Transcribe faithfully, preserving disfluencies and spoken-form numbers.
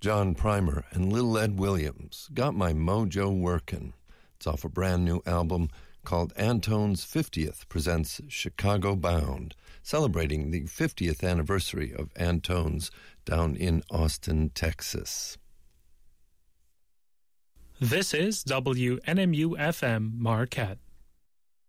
John Primer and Lil Ed Williams, Got My Mojo Workin'. It's off a brand new album called Antone's fiftieth Presents Chicago Bound, celebrating the fiftieth anniversary of Antone's down in Austin, Texas. This is W N M U F M Marquette.